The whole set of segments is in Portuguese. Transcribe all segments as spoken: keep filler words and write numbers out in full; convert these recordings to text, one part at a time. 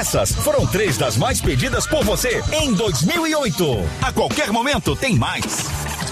Essas foram três das mais pedidas por você em dois mil e oito. A qualquer momento tem mais.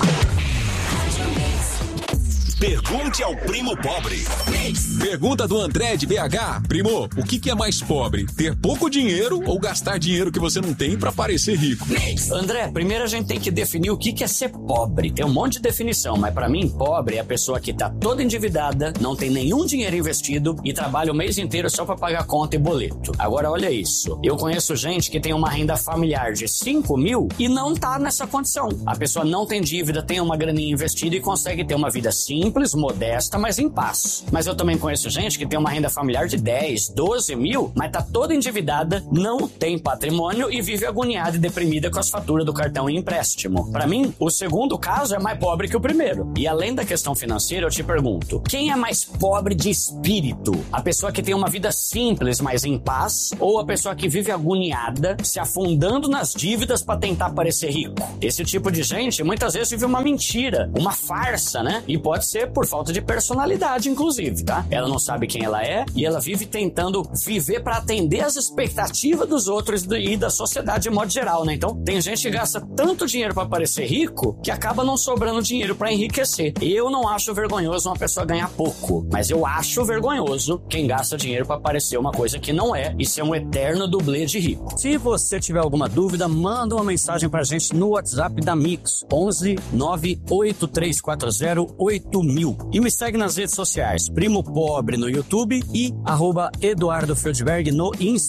Pergunte ao Primo Pobre. Pergunta do André de B H. Primo, o que, que é mais pobre? Ter pouco dinheiro ou gastar dinheiro que você não tem pra parecer rico? André, primeiro a gente tem que definir o que, que é ser pobre. Tem um monte de definição, mas pra mim, pobre é a pessoa que tá toda endividada, não tem nenhum dinheiro investido e trabalha o mês inteiro só pra pagar conta e boleto. Agora, olha isso. Eu conheço gente que tem uma renda familiar de cinco mil e não tá nessa condição. A pessoa não tem dívida, tem uma graninha investida e consegue ter uma vida simples, simples, modesta, mas em paz. Mas eu também conheço gente que tem uma renda familiar de dez, doze mil, mas tá toda endividada, não tem patrimônio e vive agoniada e deprimida com as faturas do cartão e empréstimo. Pra mim, o segundo caso é mais pobre que o primeiro. E além da questão financeira, eu te pergunto, quem é mais pobre de espírito? A pessoa que tem uma vida simples, mas em paz, ou a pessoa que vive agoniada, se afundando nas dívidas pra tentar parecer rico? Esse tipo de gente muitas vezes vive uma mentira, uma farsa, né? E pode ser por falta de personalidade, inclusive, tá? Ela não sabe quem ela é e ela vive tentando viver pra atender as expectativas dos outros e da sociedade de modo geral, né? Então, tem gente que gasta tanto dinheiro pra parecer rico que acaba não sobrando dinheiro pra enriquecer. Eu não acho vergonhoso uma pessoa ganhar pouco, mas eu acho vergonhoso quem gasta dinheiro pra parecer uma coisa que não é e ser um eterno dublê de rico. Se você tiver alguma dúvida, manda uma mensagem pra gente no WhatsApp da Mix, onze nove oito três quatro zero oito mil. E me segue nas redes sociais, Primo Pobre no YouTube e arroba Eduardo Feldberg no Instagram.